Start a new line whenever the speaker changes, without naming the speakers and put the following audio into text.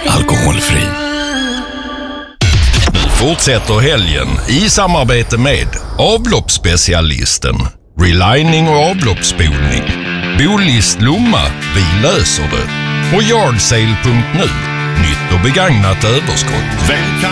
alkoholfri. Nu fortsätter helgen i samarbete med avloppsspecialisten, relining och avloppsspolning, Bolist Lomma, vi löser det, och Yardsale.nu, nytt och begagnat överskott.
Vem kan